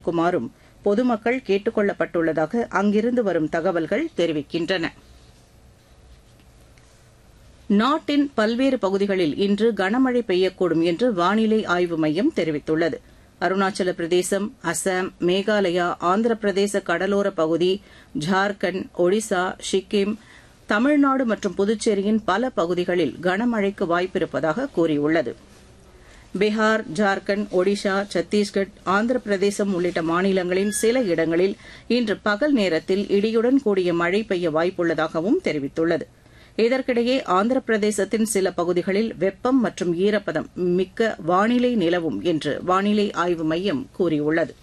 குமாரும் பொதுமக்கள் கேட்டுக் கொள்ளப்பட்டுள்ளதாக அங்கிருந்து வரும் தகவல்கள் தெரிவிக்கின்றன. நாட்டின் பல்வேறு பகுதிகளில் இன்று கனமழை பெய்யக்கூடும் என்று வானிலை ஆய்வு மையம் தெரிவித்துள்ளது. அருணாச்சல பிரதேசம், அசாம், மேகாலயா, ஆந்திர பிரதேச கடலோர பகுதி, ஜார்க்கண்ட், ஒடிசா, சிக்கிம், தமிழ்நாடு மற்றும் புதுச்சேரியின் பல பகுதிகளில் கனமழைக்கு வாய்ப்பிருப்பதாக கூறியுள்ளது. பீகார், ஜார்க்கண்ட், ஒடிஷா, சத்தீஸ்கட், ஆந்திர பிரதேசம் உள்ளிட்ட மாநிலங்களின் சில இடங்களில் இன்று பகல் நேரத்தில் இடியுடன் கூடிய மழை பெய்ய வாய்ப்புள்ளதாகவும் தெரிவித்துள்ளது. இதற்கிடையே ஆந்திர பிரதேசத்தின் சில பகுதிகளில் வெப்பம் மற்றும் ஈரப்பதம் மிக்க வானிலை நிலவும் என்று வானிலை ஆய்வு மையம் கூறியுள்ளது.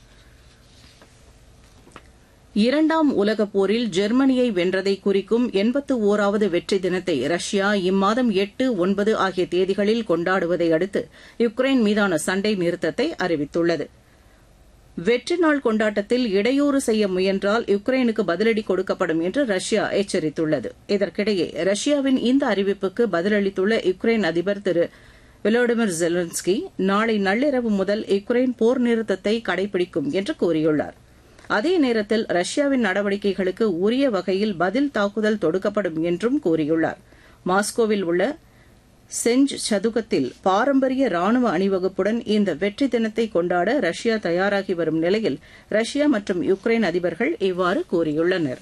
இரண்டாம் உலகப் போரில் ஜெர்மனியை வென்றதை குறிக்கும் 81வது வெற்றி தினத்தை ரஷ்யா இம்மாதம் 8, 9 ஆகிய தேதிகளில் கொண்டாடுவதை அடுத்து யுக்ரைன் மீதான சண்டை நிறுத்தத்தை அறிவித்துள்ளது. வெற்றி நாள் கொண்டாட்டத்தில் இடையூறு செய்ய முயன்றால் யுக்ரைனுக்கு பதிலடி கொடுக்கப்படும் என்று ரஷ்யா எச்சரித்துள்ளது. இதற்கிடையே ரஷ்யாவின் இந்த அறிவிப்புக்கு பதிலளித்துள்ள யுக்ரைன் அதிபர் திரு விளாடிமிர் ஜெலன்ஸ்கி நாளை நள்ளிரவு முதல் யுக்ரைன் போர் நிறுத்தத்தை கடைபிடிக்கும் என்று கூறியுள்ளார். அதே நேரத்தில் ரஷ்யாவின் நடவடிக்கைகளுக்கு உரிய வகையில் பதில் தாக்குதல் தொடுக்கப்படும் என்றும் கூறியுள்ளார். மாஸ்கோவில் உள்ள செஞ்ச் சதுக்கத்தில் பாரம்பரிய ராணுவ அணிவகுப்புடன் இந்த வெற்றி தினத்தை கொண்டாட ரஷ்யா தயாராகி வரும் நிலையில் ரஷ்யா மற்றும் யுக்ரைன் அதிபர்கள் இவ்வாறு கூறியுள்ளனர்.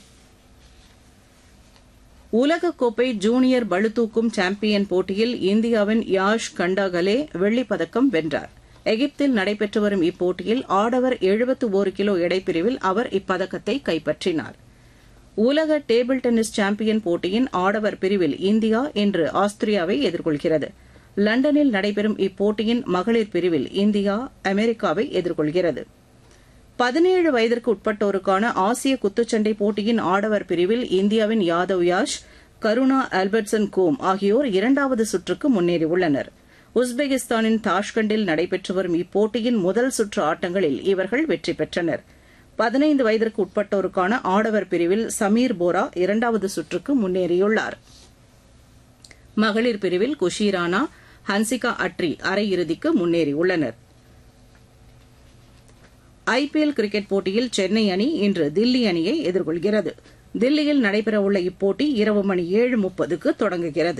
உலகக்கோப்பை ஜூனியர் பளுதூக்கும் சாம்பியன் போட்டியில் இந்தியாவின் யாஷ் கண்டாகலே வெள்ளிப்பதக்கம் வென்றார். எகிப்தில் நடைபெற்று வரும் இப்போட்டியில் ஆடவர் 71 கிலோ எடைப்பிரிவில் அவர் இப்பதக்கத்தை கைப்பற்றினார். உலக டேபிள் டென்னிஸ் சாம்பியன் போட்டியின் ஆடவர் பிரிவில் இந்தியா இன்று ஆஸ்திரியாவை எதிர்கொள்கிறது. லண்டனில் நடைபெறும் இப்போட்டியின் மகளிர் பிரிவில் இந்தியா அமெரிக்காவை எதிர்கொள்கிறது. 17 வயதிற்கு உட்பட்டோருக்கான ஆசிய குத்துச்சண்டை போட்டியின் ஆடவர் பிரிவில் இந்தியாவின் யாதவ் யாஷ், கருணா ஆல்பர்ட்சன் கோம் ஆகியோர் 2வது சுற்றுக்கு முன்னேறியுள்ளனர். உஸ்பெகிஸ்தானின் தாஷ்கண்டில் நடைபெற்று வரும் இப்போட்டியின் முதல் சுற்று ஆட்டங்களில் இவர்கள் வெற்றி பெற்றனர். 15 வயதிற்கு உட்பட்டோருக்கான ஆடவர் பிரிவில் சமீர் போரா 2வது சுற்றுக்கு முன்னேறியுள்ளார். மகளிர் பிரிவில் குஷி ராணா, ஹன்சிகா அட்ரி அரையிறுதிக்கு முன்னேறியுள்ளனர். ஐபிஎல் கிரிக்கெட் போட்டியில் சென்னை அணி இன்று தில்லி அணியை எதிர்கொள்கிறது. தில்லியில் நடைபெறவுள்ள இப்போட்டி இரவு மணி 7:30க்கு தொடங்குகிறது.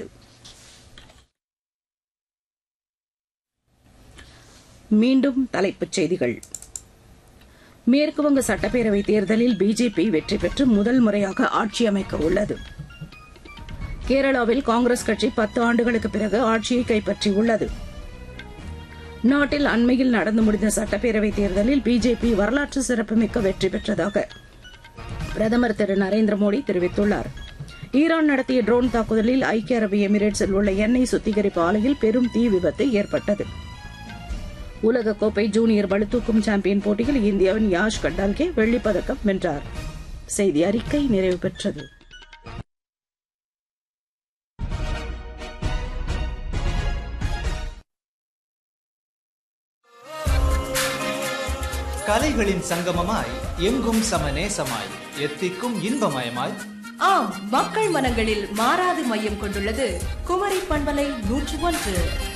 மீண்டும் தலைப்புச் செய்திகள். மேற்குவங்க சட்டப்பேரவைத் தேர்தலில் பிஜேபி வெற்றி பெற்று முதல் முறையாக ஆட்சி அமைக்க உள்ளது. கேரளாவில் காங்கிரஸ் கட்சி 10 ஆண்டுகளுக்கு பிறகு ஆட்சியை கைப்பற்றியுள்ளது. நாட்டில் அண்மையில் நடந்து முடிந்த சட்டப்பேரவைத் தேர்தலில் பிஜேபி வரலாற்று சிறப்புமிக்க வெற்றி பெற்றதாக பிரதமர் திரு நரேந்திர மோடி தெரிவித்துள்ளார். ஈரான் நடத்திய ட்ரோன் தாக்குதலில் ஐக்கிய அரபு எமிரேட்ஸில் உள்ள எண்ணெய் சுத்திகரிப்பு ஆலையில் பெரும் தீ விபத்து ஏற்பட்டது. உலகக்கோப்பை ஜூனியர் பளுதூக்கும் சாம்பியன் போட்டியில் இந்தியாவின் யாஷ் கண்டால்கே வெள்ளிப்பதக்கம் வென்றார். செய்தி அறிக்கை நிறைவு பெற்றது. கலைகளின் சங்கமமாய் எங்கும் சமநேசமாய் எத்திக்கும் இன்பமயமாய் ஆம், மக்கள் மனங்களில் மாறாது மையம் கொண்டுள்ளது குமரி பண்பலை 101.